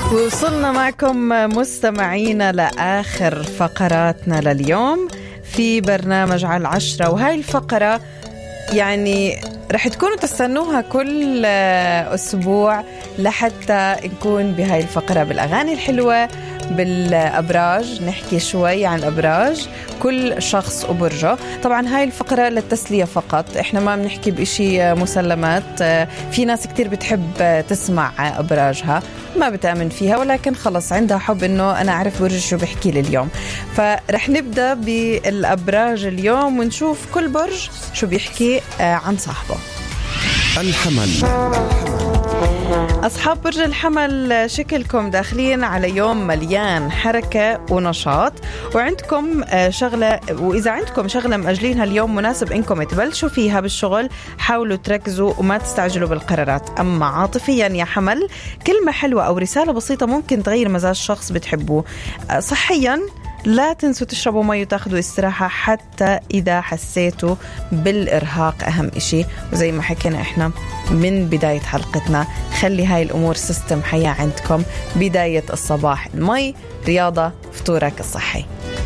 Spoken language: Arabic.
وصلنا معكم مستمعينا لآخر فقراتنا لليوم في برنامج على العشرة، وهاي الفقرة يعني رح تكونوا تستنوها كل أسبوع لحتى نكون بهاي الفقرة بالأغاني الحلوة، بالأبراج، نحكي شوي عن الأبراج، كل شخص وبرجه. طبعا هاي الفقرة للتسلية فقط، احنا ما بنحكي بإشي مسلمات. في ناس كتير بتحب تسمع أبراجها، ما بتأمن فيها، ولكن خلص عندها حب انه انا اعرف برج شو بحكي لي اليوم. فرح نبدأ بالأبراج اليوم ونشوف كل برج شو بيحكي عن صاحبه. الحمل. أصحاب برج الحمل، شكلكم داخلين على يوم مليان حركة ونشاط، وعندكم شغلة، وإذا عندكم شغلة مأجلينها اليوم مناسب إنكم تبلشوا فيها بالشغل. حاولوا تركزوا وما تستعجلوا بالقرارات. أما عاطفيا يا حمل، كلمة حلوة أو رسالة بسيطة ممكن تغير مزاج شخص بتحبوه. صحيا لا تنسوا تشربوا مي وتاخدوا استراحة حتى إذا حسيتوا بالإرهاق، أهم إشي. وزي ما حكينا إحنا من بداية حلقتنا، خلي هاي الأمور سيستم حياة عندكم. بداية الصباح المي، رياضة، فطورك الصحي.